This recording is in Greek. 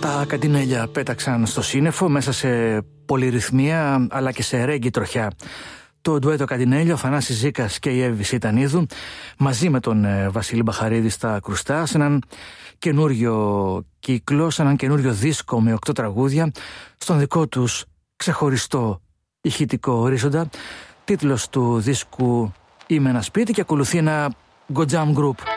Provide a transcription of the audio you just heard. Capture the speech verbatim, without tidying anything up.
Τα Καντινέλια πέταξαν στο σύννεφο μέσα σε πολυρυθμία αλλά και σε ρέγγι τροχιά. Το ντουέτο Καντινέλιο, ο Θανάσης Ζήκας και η Εύη Σιτανίδου, μαζί με τον ε, Βασίλη Μπαχαρίδη στα κρουστά, σε έναν καινούριο κύκλο, σε έναν καινούριο δίσκο με οκτώ τραγούδια, στον δικό τους ξεχωριστό ηχητικό ορίζοντα. Τίτλος του δίσκου «Είμαι ένα σπίτι» και ακολουθεί ένα Go Jam Group.